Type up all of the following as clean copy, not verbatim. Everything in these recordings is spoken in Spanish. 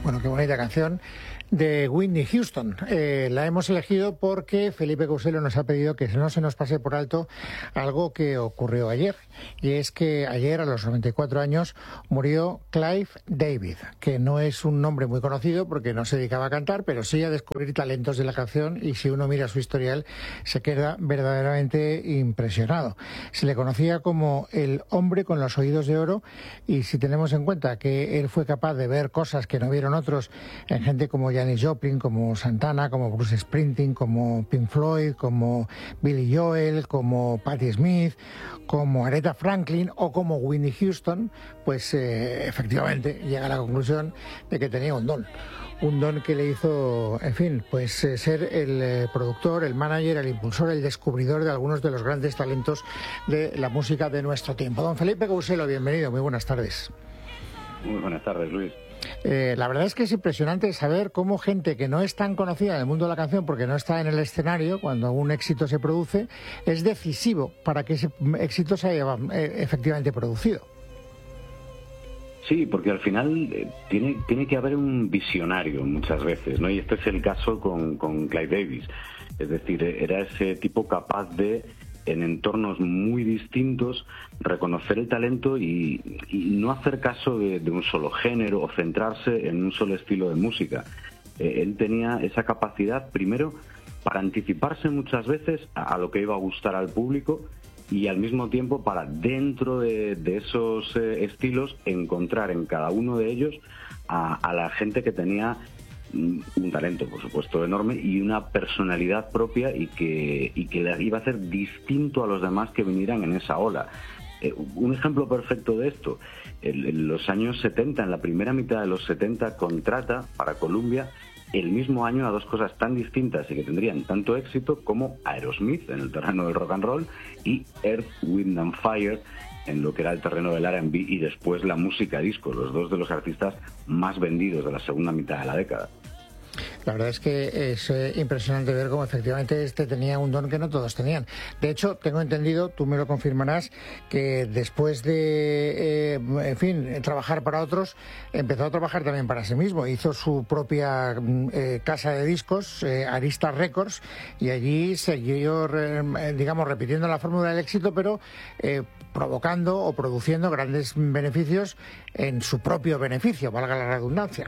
Bueno, qué bonita canción de Whitney Houston. La hemos elegido porque Felipe Couselo nos ha pedido que no se nos pase por alto algo que ocurrió ayer. Y es que ayer, a los 94 años, murió Clive David, que no es un nombre muy conocido porque no se dedicaba a cantar, pero sí a descubrir talentos de la canción, y si uno mira su historial se queda verdaderamente impresionado. Se le conocía como el hombre con los oídos de oro, y si tenemos en cuenta que él fue capaz de ver cosas que no vieron otros en gente como Janis Joplin, como Santana, como Bruce Springsteen, como Pink Floyd, como Billy Joel, como Patti Smith, como Aretha Franklin o como Whitney Houston, pues efectivamente llega a la conclusión de que tenía un don que le hizo, en fin, pues ser el productor, el manager, el impulsor, el descubridor de algunos de los grandes talentos de la música de nuestro tiempo. Don Felipe Couselo, bienvenido, muy buenas tardes. Muy buenas tardes, Luis. La verdad es que es impresionante saber cómo gente que no es tan conocida en el mundo de la canción, porque no está en el escenario cuando un éxito se produce, es decisivo para que ese éxito se haya efectivamente producido. Sí, porque al final tiene que haber un visionario muchas veces, ¿no? Y este es el caso con Clive Davis. Es decir, era ese tipo capaz de, en entornos muy distintos, reconocer el talento y no hacer caso de un solo género o centrarse en un solo estilo de música. Él tenía esa capacidad, primero, para anticiparse muchas veces a lo que iba a gustar al público, y al mismo tiempo para, dentro de esos estilos, encontrar en cada uno de ellos a la gente que tenía un talento, por supuesto, enorme, y una personalidad propia, y que iba a ser distinto a los demás que vinieran en esa ola. Un ejemplo perfecto de esto, en los años 70, en la primera mitad de los 70, contrata para Columbia el mismo año a dos cosas tan distintas y que tendrían tanto éxito como Aerosmith en el terreno del rock and roll y Earth, Wind and Fire en lo que era el terreno del R&B y después la música disco, los dos de los artistas más vendidos de la segunda mitad de la década. La verdad es que es impresionante ver cómo efectivamente este tenía un don que no todos tenían. De hecho, tengo entendido, tú me lo confirmarás, que después de, en fin, trabajar para otros, empezó a trabajar también para sí mismo. Hizo su propia casa de discos, Arista Records, y allí siguió, digamos, repitiendo la fórmula del éxito, pero provocando o produciendo grandes beneficios en su propio beneficio, valga la redundancia.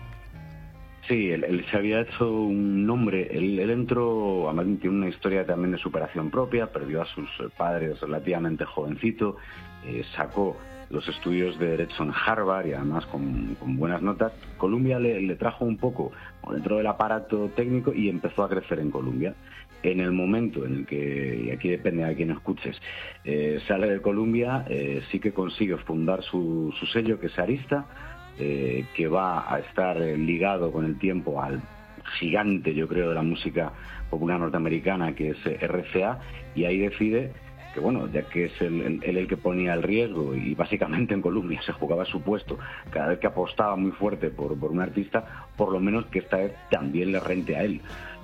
Sí, él se había hecho un nombre. Él entró, además tiene una historia también de superación propia, perdió a sus padres relativamente jovencito, sacó los estudios de Derecho en Harvard y además con buenas notas. Columbia le trajo un poco dentro del aparato técnico y empezó a crecer en Columbia. En el momento en el que, y aquí depende a quién escuches, sale de Columbia, sí que consigue fundar su sello, que es Arista, que va a estar ligado con el tiempo al gigante, yo creo, de la música popular norteamericana, que es RCA, y ahí decide que, bueno, ya que es él el que ponía el riesgo y básicamente en Columbia se jugaba su puesto cada vez que apostaba muy fuerte por un artista, por lo menos que esta vez también le rente a él.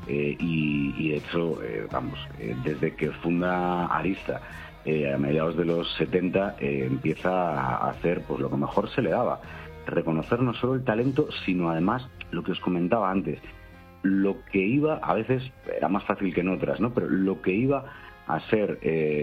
Y de hecho, desde que funda Arista, a mediados de los 70, empieza a hacer pues lo que mejor se le daba: reconocer no solo el talento, sino además lo que os comentaba antes, lo que iba, a veces era más fácil que en otras, ¿no? Pero lo que iba a ser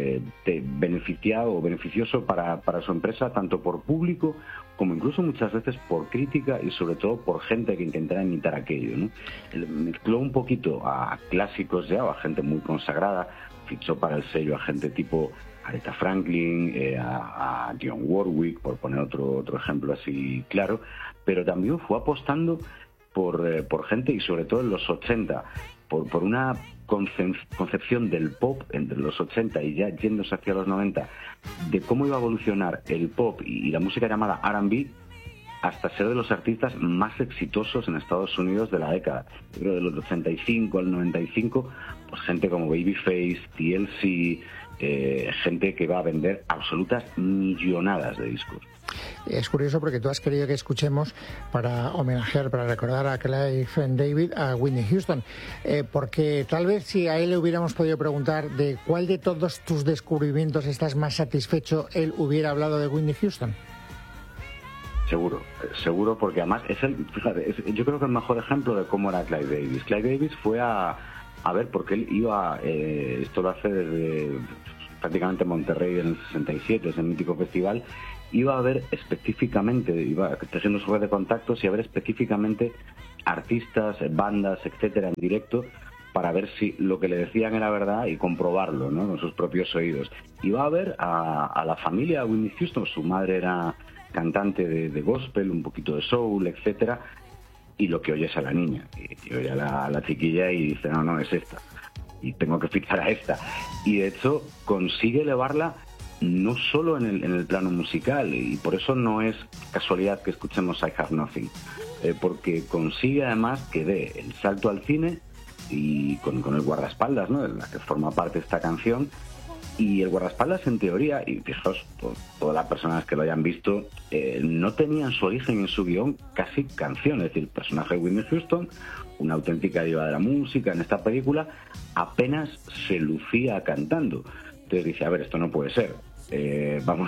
beneficioso para su empresa, tanto por público como incluso muchas veces por crítica y sobre todo por gente que intentara imitar aquello, ¿no? Él mezcló un poquito a clásicos ya, o a gente muy consagrada, fichó para el sello a gente tipo Aretha Franklin, a Dionne Warwick, por poner otro ejemplo así claro, pero también fue apostando por gente, y sobre todo en los 80, por una concepción del pop entre los 80 y ya yéndose hacia los 90, de cómo iba a evolucionar el pop y la música llamada R&B hasta ser de los artistas más exitosos en Estados Unidos de la década. Yo creo de los 85 al 95, pues gente como Babyface, TLC, gente que va a vender absolutas millonadas de discos. Es curioso porque tú has querido que escuchemos, para homenajear, para recordar a Clive David, a Whitney Houston, porque tal vez si a él le hubiéramos podido preguntar de cuál de todos tus descubrimientos estás más satisfecho, él hubiera hablado de Whitney Houston. Seguro, porque además fíjate, yo creo que el mejor ejemplo de cómo era Clive Davis. Clive Davis fue a ver, porque él iba, esto lo hace desde prácticamente Monterrey en el 67, ese mítico festival, iba a ver específicamente, iba tejiendo su red de contactos y a ver específicamente artistas, bandas, etcétera, en directo, para ver si lo que le decían era verdad y comprobarlo, ¿no?, con sus propios oídos. Iba a ver a la familia Whitney Houston, su madre era cantante de gospel, un poquito de soul, etcétera, y lo que oye es a la niña, y oye a la chiquilla y dice, no, es esta, y tengo que fichar a esta. Y de hecho consigue elevarla no solo en el plano musical, y por eso no es casualidad que escuchemos I Have Nothing, porque consigue además que dé el salto al cine, y con el guardaespaldas, ¿no?, de la que forma parte esta canción. Y el guardaespaldas, en teoría, y fijaos, todas las personas que lo hayan visto, no tenían su origen en su guión casi canción. Es decir, el personaje de Whitney Houston, una auténtica diva de la música en esta película, apenas se lucía cantando. Entonces dice, a ver, esto no puede ser. Vamos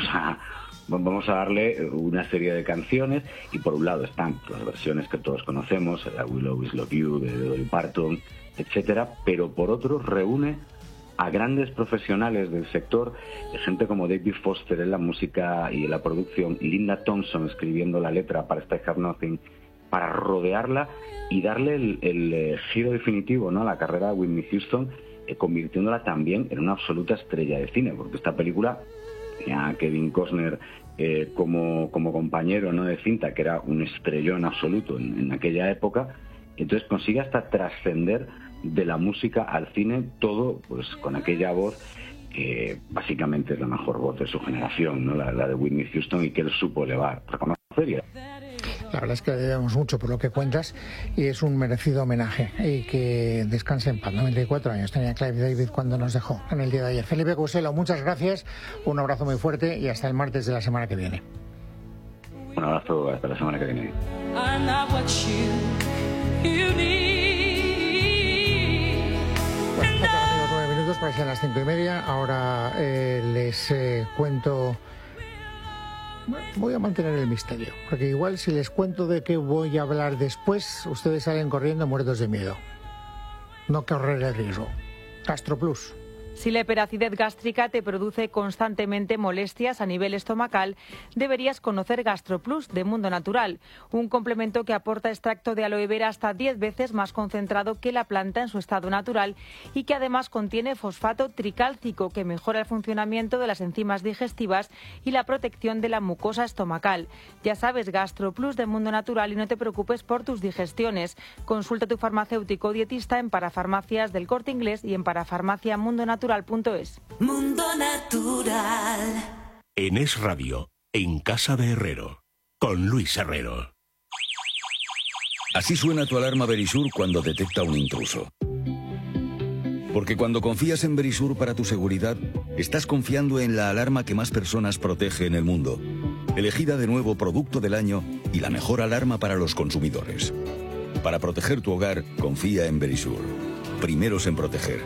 a darle una serie de canciones, y por un lado están las versiones que todos conocemos, I Will Always Love You, de Dolly Parton, etcétera, pero por otro reúne a grandes profesionales del sector, gente como David Foster en la música y en la producción, y Linda Thompson escribiendo la letra para esta I Have Nothing, para rodearla y darle el giro definitivo, ¿no?, a la carrera de Whitney Houston, convirtiéndola también en una absoluta estrella de cine, porque esta película tenía a Kevin Costner como compañero, ¿no?, de cinta, que era un estrellón absoluto en aquella época. Entonces consigue hasta trascender de la música al cine, todo pues con aquella voz que básicamente es la mejor voz de su generación, ¿no?, la de Whitney Houston, y que él supo elevar, reconocer. La verdad es que le debemos mucho por lo que cuentas, y es un merecido homenaje, y que descanse en paz. 94 años tenía Clive David cuando nos dejó en el día de ayer. Felipe Couselo, muchas gracias, un abrazo muy fuerte y hasta el martes de la semana que viene. Un abrazo, hasta la semana que viene. Bueno, faltan los 9 minutos para que sean las 5:30. Ahora les cuento. Voy a mantener el misterio, porque igual si les cuento de qué voy a hablar después, ustedes salen corriendo muertos de miedo. No correr el riesgo. GastroPlus. Si la hiperacidez gástrica te produce constantemente molestias a nivel estomacal, deberías conocer GastroPlus de Mundo Natural, un complemento que aporta extracto de aloe vera hasta 10 veces más concentrado que la planta en su estado natural, y que además contiene fosfato tricálcico, que mejora el funcionamiento de las enzimas digestivas y la protección de la mucosa estomacal. Ya sabes, GastroPlus de Mundo Natural, y no te preocupes por tus digestiones. Consulta a tu farmacéutico o dietista en Parafarmacias del Corte Inglés y en parafarmaciamundonatural.es. Mundo Natural. En Es Radio, en Casa de Herrero, con Luis Herrero. Así suena tu alarma Verisur cuando detecta un intruso. Porque cuando confías en Verisur para tu seguridad, estás confiando en la alarma que más personas protege en el mundo. Elegida de nuevo Producto del Año y la mejor alarma para los consumidores. Para proteger tu hogar, confía en Verisur. Primeros en proteger.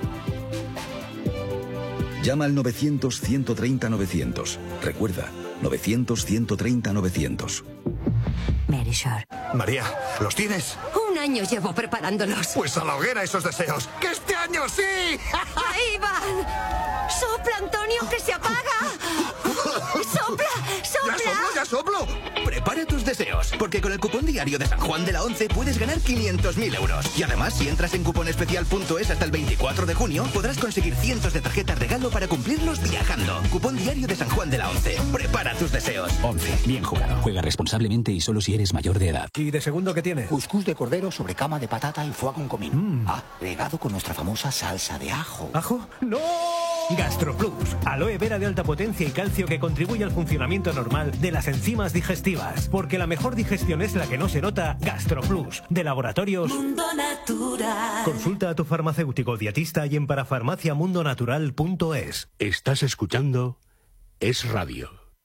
Llama al 900-130-900. Recuerda, 900-130-900. Verisur. María, ¿los tienes? Un año llevo preparándolos. Pues a la hoguera esos deseos. ¡Que este año sí! ¡Ahí van! ¡Sopla, Antonio, que se apaga! ¡Sopla, sopla! ¡Ya soplo! Prepara tus deseos, porque con el cupón diario de San Juan de la Once puedes ganar 500.000 euros. Y además, si entras en cuponespecial.es hasta el 24 de junio, podrás conseguir cientos de tarjetas regalo para cumplirlos viajando. Cupón diario de San Juan de la Once. Prepara tus deseos. 11. Bien jugado. Juega responsablemente y solo si eres mayor de edad. ¿Y de segundo qué tiene? Cuscús de cordero sobre cama de patata y foie con comino. Regado con nuestra famosa salsa de ajo. ¿Ajo? ¡No! GastroPlus. Aloe vera de alta potencia y calcio que contribuye al funcionamiento normal de las enzimas digestivas. Porque la mejor digestión es la que no se nota. GastroPlus. De Laboratorios Mundo Natural. Consulta a tu farmacéutico dietista y en parafarmaciamundonatural.es. Estás escuchando Es Radio.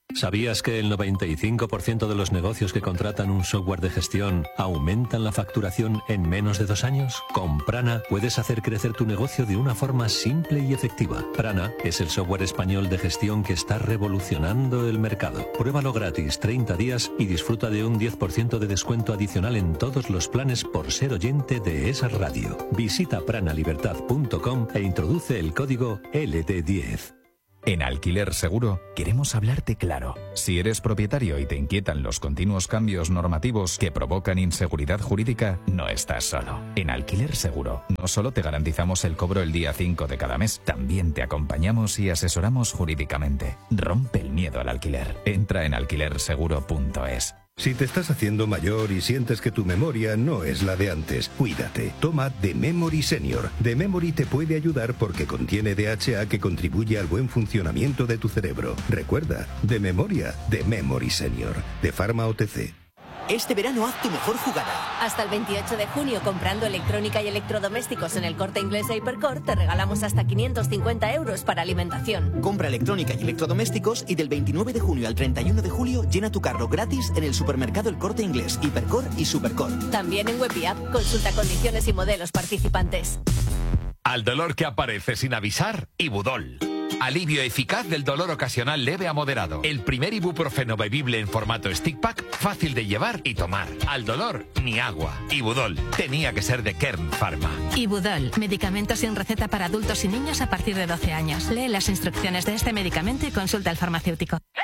¿Sabías que el 95% de los negocios que contratan un software de gestión aumentan la facturación en menos de 2 años? Con Prana puedes hacer crecer tu negocio de una forma simple y efectiva. Prana es el software español de gestión que está revolucionando el mercado. Pruébalo gratis 30 días y disfruta de un 10% de descuento adicional en todos los planes por ser oyente de esa radio. Visita pranalibertad.com e introduce el código LT10. En Alquiler Seguro queremos hablarte claro. Si eres propietario y te inquietan los continuos cambios normativos que provocan inseguridad jurídica, no estás solo. En Alquiler Seguro no solo te garantizamos el cobro el día 5 de cada mes, también te acompañamos y asesoramos jurídicamente. Rompe el miedo al alquiler. Entra en alquilerseguro.es. Si te estás haciendo mayor y sientes que tu memoria no es la de antes, cuídate. Toma The Memory Senior. The Memory te puede ayudar porque contiene DHA que contribuye al buen funcionamiento de tu cerebro. Recuerda, de memoria, The Memory Senior. De Pharma OTC. Este verano haz tu mejor jugada. Hasta el 28 de junio, comprando electrónica y electrodomésticos en el Corte Inglés e Hipercor, te regalamos hasta 550 euros para alimentación. Compra electrónica y electrodomésticos y del 29 de junio al 31 de julio llena tu carro gratis en el supermercado El Corte Inglés, Hipercor y Supercor. También en web y app. Consulta condiciones y modelos participantes. Al dolor que aparece sin avisar, Ibudol. Alivio eficaz del dolor ocasional leve a moderado. El primer ibuprofeno bebible en formato stick pack, fácil de llevar y tomar. Al dolor, ni agua. Ibudol. Tenía que ser de Kern Pharma. Ibudol. Medicamento sin receta para adultos y niños a partir de 12 años. Lee las instrucciones de este medicamento y consulta al farmacéutico.